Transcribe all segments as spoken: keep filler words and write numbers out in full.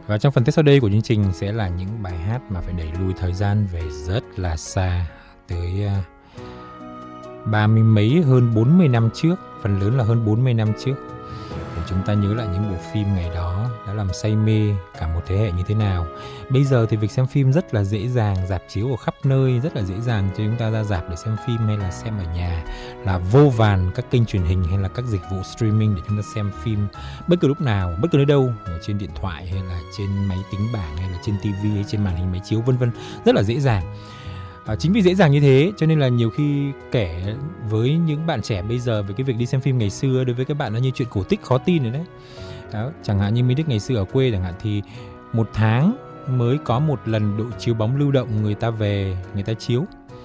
Và trong phần tiếp sau đây của chương trình sẽ là những bài hát mà phải đẩy lùi thời gian về rất là xa, tới ba mươi mấy, hơn bốn mươi năm trước, phần lớn là hơn bốn mươi năm trước. Để chúng ta nhớ lại những bộ phim ngày đó đã làm say mê cả một thế hệ như thế nào. Bây giờ thì việc xem phim rất là dễ dàng, rạp chiếu ở khắp nơi, rất là dễ dàng cho chúng ta ra rạp để xem phim hay là xem ở nhà, là vô vàn các kênh truyền hình hay là các dịch vụ streaming để chúng ta xem phim bất cứ lúc nào, bất cứ nơi đâu, ở trên điện thoại hay là trên máy tính bảng hay là trên tivi hay trên màn hình máy chiếu vân vân, rất là dễ dàng. À, chính vì dễ dàng như thế cho nên là nhiều khi kể với những bạn trẻ bây giờ về cái việc đi xem phim ngày xưa, đối với các bạn nó như chuyện cổ tích khó tin rồi đấy. Đó, chẳng hạn như Minh Đức ngày xưa ở quê chẳng hạn thì một tháng mới có một lần độ chiếu bóng lưu động người ta về người ta chiếu.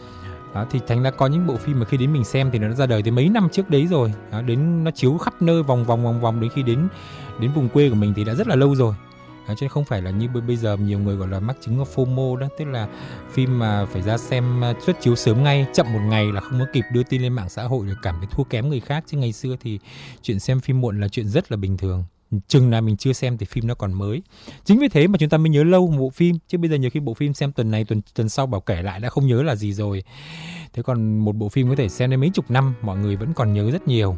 Đó, thì thành ra có những bộ phim mà khi đến mình xem thì nó đã ra đời từ mấy năm trước đấy rồi. Đó, đến nó chiếu khắp nơi vòng vòng vòng vòng đến khi đến đến vùng quê của mình thì đã rất là lâu rồi. Đó, chứ không phải là như bây giờ nhiều người gọi là mắc chứng FOMO đó, tức là phim mà phải ra xem xuất chiếu sớm ngay, chậm một ngày là không có kịp đưa tin lên mạng xã hội để cảm thấy thua kém người khác. Chứ ngày xưa thì chuyện xem phim muộn là chuyện rất là bình thường. Chừng nào mình chưa xem thì phim nó còn mới. Chính vì thế mà chúng ta mới nhớ lâu một bộ phim. Chứ bây giờ nhiều khi bộ phim xem tuần này tuần tuần sau bảo kể lại đã không nhớ là gì rồi. Thế còn một bộ phim có thể xem đến mấy chục năm mọi người vẫn còn nhớ rất nhiều.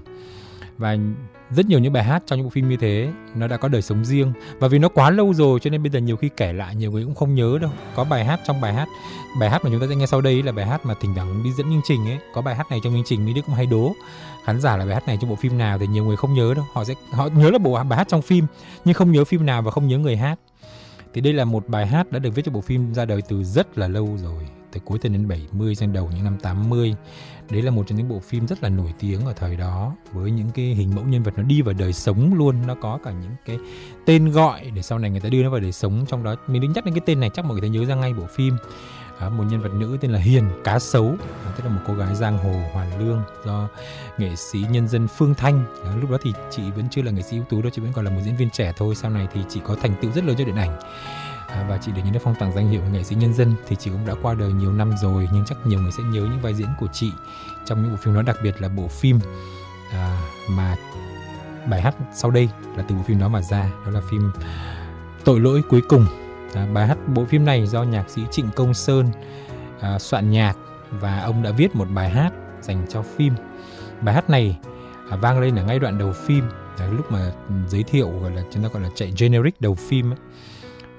Và rất nhiều những bài hát trong những bộ phim như thế nó đã có đời sống riêng. Và vì nó quá lâu rồi cho nên bây giờ nhiều khi kể lại nhiều người cũng không nhớ đâu. Có bài hát trong bài hát Bài hát mà chúng ta sẽ nghe sau đây là bài hát mà thỉnh thoảng đi dẫn chương trình ấy. Có bài hát này trong chương trình Mỹ Đức cũng hay đố khán giả là bài hát này trong bộ phim nào thì nhiều người không nhớ đâu. Họ sẽ họ nhớ là bộ bài hát trong phim nhưng không nhớ phim nào và không nhớ người hát. Thì đây là một bài hát đã được viết cho bộ phim ra đời từ rất là lâu rồi, từ cuối thập niên bảy mươi sang đầu những năm tám mươi. Đấy là một trong những bộ phim rất là nổi tiếng ở thời đó, với những cái hình mẫu nhân vật nó đi vào đời sống luôn. Nó có cả những cái tên gọi để sau này người ta đưa nó vào đời sống. Trong đó mình đừng nhắc đến cái tên này chắc mọi người thấy nhớ ra ngay bộ phim. À, một nhân vật nữ tên là Hiền Cá Sấu, à, tức là một cô gái giang hồ hoàn lương do nghệ sĩ nhân dân Phương Thanh. À, lúc đó thì chị vẫn chưa là nghệ sĩ ưu tú đâu, chị vẫn còn là một diễn viên trẻ thôi. Sau này thì chị có thành tựu rất lớn cho điện ảnh. À, và chị được nhận được phong tặng danh hiệu nghệ sĩ nhân dân. Thì chị cũng đã qua đời nhiều năm rồi, nhưng chắc nhiều người sẽ nhớ những vai diễn của chị trong những bộ phim đó, đặc biệt là bộ phim à, mà bài hát sau đây là từ bộ phim đó mà ra, đó là phim Tội Lỗi Cuối Cùng. À, bài hát bộ phim này do nhạc sĩ Trịnh Công Sơn à, soạn nhạc, và ông đã viết một bài hát dành cho phim. Bài hát này à, vang lên ở ngay đoạn đầu phim, à, lúc mà giới thiệu gọi là chúng ta gọi là chạy generic đầu phim ấy.